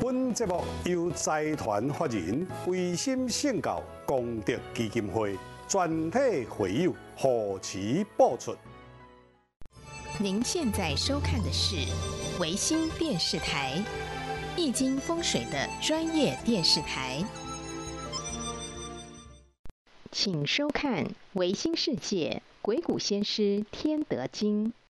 本节目由财团法人维新圣教功德基金会全体会友护持播出。 您现在收看的是维新电视台，易经风水的专业电视台。请收看《维新世界鬼谷先师天德经》。